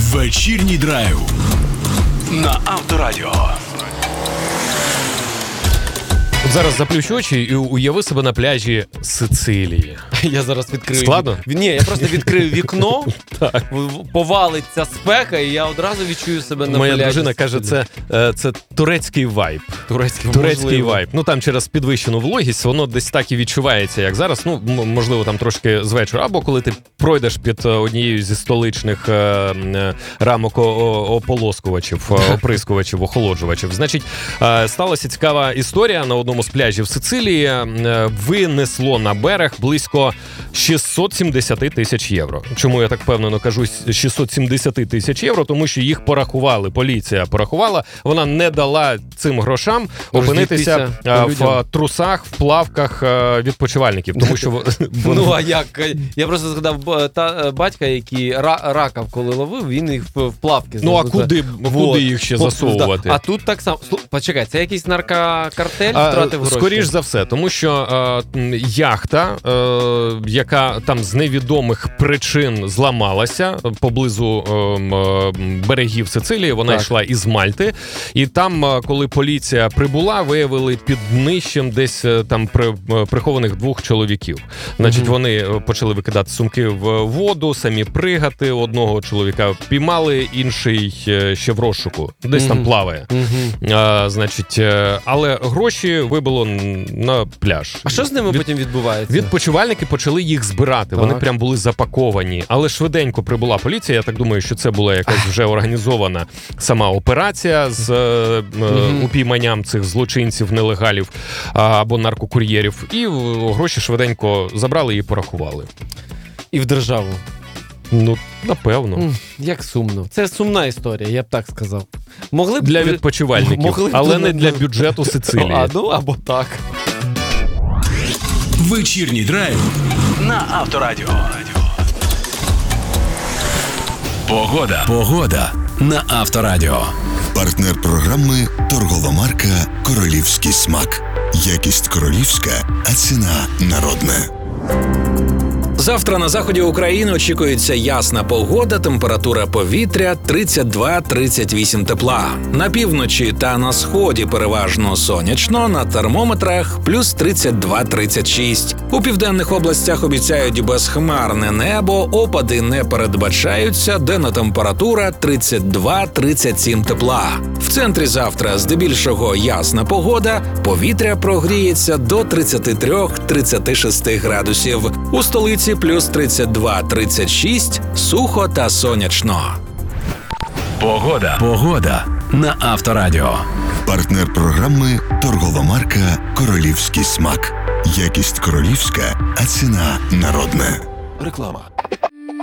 Вечірній драйв на Авторадіо. Зараз заплющу очі і уяви себе на пляжі Сицилії. Я зараз відкрию... Складно? Ні, я просто відкрию вікно, повалиться спека, і я одразу відчую себе на пляжі. Моя дружина каже, це турецький вайб. Турецький вайб. Ну, там через підвищену вологість, воно десь так і відчувається, як зараз. Ну, можливо, там трошки з вечора. Або коли ти пройдеш під однією зі столичних рамок ополоскувачів, оприскувачів, охолоджувачів. Значить, сталася цікава історія. На одному з пляжів Сицилії винесло на берег близько 670 тисяч євро. Чому я так впевнено кажу 670 тисяч євро? Тому що їх порахували, поліція порахувала, вона не дала цим грошам опинитися в трусах, в плавках відпочивальників. Тому що Ну, а як? Я просто згадав батька, який рака коли ловив, він їх в плавки. Ну, а куди їх ще засовувати? А тут так само. Почекай, це якийсь наркокартель втратив гроші? Скоріш за все, тому що яхта, яка там з невідомих причин зламалася поблизу берегів Сицилії, вона йшла із Мальти, і там, коли поліція прибула, виявили під днищем десь там прихованих 2 чоловіків. Значить, вони почали викидати сумки в воду, самі пригати, одного чоловіка піймали, інший ще в розшуку, десь там плаває. Значить, але гроші вибило на пляж. А що з ними потім відбувається? Відпочивальники почали їх збирати, вони прям були запаковані. Але швиденько прибула поліція, я так думаю, що це була якась вже організована сама операція з упійманням цих злочинців, нелегалів або наркокур'єрів. І гроші швиденько забрали і порахували. І в державу. Ну, напевно. Як сумно. Це сумна історія, я б так сказав. Могли б для відпочивальників, але не для бюджету Сицилії. Або так. Вечірній драйв на Авторадіо. Погода на Авторадіо. Партнер програми торгова марка «Королівський смак». Якість королівська, а ціна народна. Завтра на заході України очікується ясна погода, температура повітря 32-38 тепла. На півночі та на сході переважно сонячно, на термометрах плюс 32-36. У південних областях обіцяють безхмарне небо, опади не передбачаються, денна температура 32-37 тепла. В центрі завтра здебільшого ясна погода, повітря прогріється до 33-36 градусів. У столиці плюс 32-36, сухо та сонячно. Погода на Авторадіо. Партнер програми торгова марка «Королівський смак». Якість королівська, а ціна народна. Реклама.